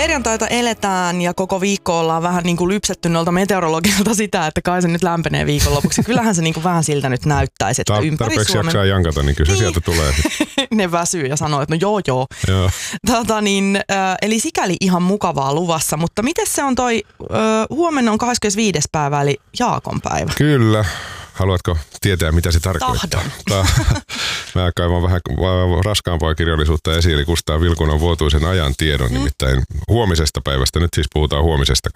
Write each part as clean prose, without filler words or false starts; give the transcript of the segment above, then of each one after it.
Perjantaita eletään ja koko viikko ollaan vähän niin kuin lypsetty noilta meteorologilta sitä, että kai se nyt lämpenee viikonlopuksi. Kyllähän se niin kuin vähän siltä nyt näyttäisi, että ympäri tarpeeksi Suomen... jaksaa jankata, niin kyllä se sieltä tulee. Ne väsyy ja sanoo, että no joo. Eli sikäli ihan mukavaa luvassa, mutta miten se on huomenna on 25. päivä eli Jaakon päivä. Kyllä. Haluatko tietää, mitä se tarkoittaa? Tahdon. Mä kaivan vähän raskaampaa kirjallisuutta esiin, eli Kustaa Vilkunan vuotuisen ajan tiedon, nimittäin huomisesta päivästä. Nyt siis puhutaan huomisesta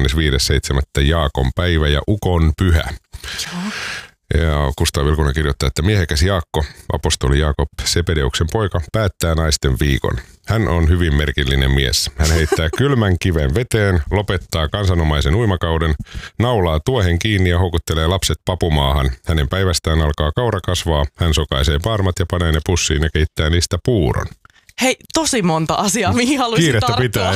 25.7. Jaakon päivä ja Ukon pyhä. Joo. Ja Kustaa Vilkunan kirjoittaa, että miehekäs Jaakko, apostoli Jaakob Sebedeuksen poika, päättää naisten viikon. Hän on hyvin merkillinen mies. Hän heittää kylmän kiven veteen, lopettaa kansanomaisen uimakauden, naulaa tuohen kiinni ja houkuttelee lapset papumaahan. Hänen päivästään alkaa kaura kasvaa, hän sokaisee parmat ja panee ne pussiin ja keittää niistä puuron. Hei, tosi monta asiaa, mihin haluaisin Kiirettä tarttua. pitää.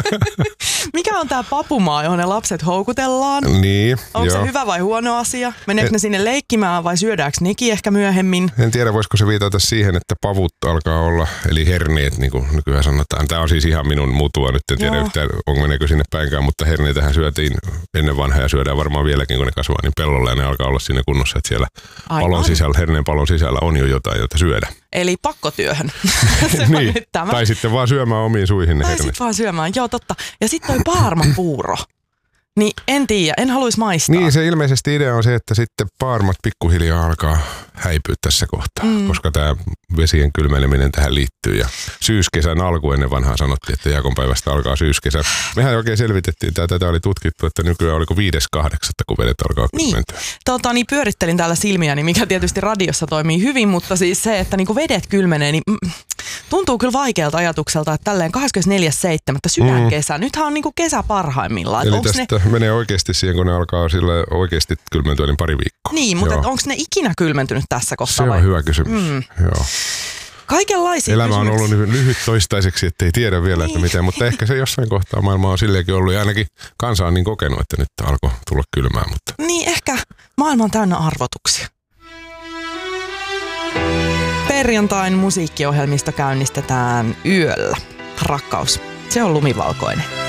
Mikä on tää papumaa, johon ne lapset houkutellaan? Niin, onko se hyvä vai huono asia? Meneekö ne sinne leikkimään vai syödäänkö nekin ehkä myöhemmin? En tiedä, voisiko se viitata siihen, että pavut alkaa olla, eli herneet, niin kuin nykyään sanotaan. Tämä on siis ihan minun mutua, nyt en tiedä yhtään, meneekö sinne päinkään, mutta herneitähän syötiin ennen vanhaa ja syödään varmaan vieläkin, kun ne kasvaa niin pellolla ja ne alkaa olla siinä kunnossa, että siellä herneen pallon sisällä on jo jotain, jota syödä. Eli pakkotyöhön. Niin. Tai sitten vaan syömään omiin suihin ne herneet. Tai sitten vaan syömään, joo totta. Ja sitten toi paarmapuuro. Niin en tiedä, en haluaisi maistaa. Niin, se ilmeisesti idea on se, että sitten paarmat pikkuhiljaa alkaa häipyä tässä kohtaa, koska tämä vesien kylmeneminen tähän liittyy. Ja syyskesän alku ennen vanhaa sanottiin, että Jaakonpäivästä alkaa syyskesä. Mehän oikein selvitettiin, tätä oli tutkittu, että nykyään oliko 5.8. kun vedet alkaa kylmentyä. Niin pyörittelin täällä silmiäni, mikä tietysti radiossa toimii hyvin, mutta siis se, että niinku vedet kylmenee, niin tuntuu kyllä vaikealta ajatukselta, että tälleen 24.7. sydänkesä. Nythän on niinku kesä parhaimmillaan. Eli tästä menee oikeasti siihen, kun ne alkaa sillä oikeasti kylmentyä, niin pari viikkoa. Niin, mutta onko ne ikinä kylmentynyt tässä kohtaa? Se on hyvä kysymys. Joo. Kaikenlaisia elämä on ollut niin lyhyt toistaiseksi, ettei tiedä vielä, että miten, mutta ehkä se jossain kohtaa maailma on silleenkin ollut ja ainakin kansa on niin kokenut, että nyt alkoi tulla kylmää. Mutta... Niin, ehkä maailma on täynnä arvotuksia. Perjantain musiikkiohjelmista käynnistetään yöllä. Rakkaus, se on lumivalkoinen.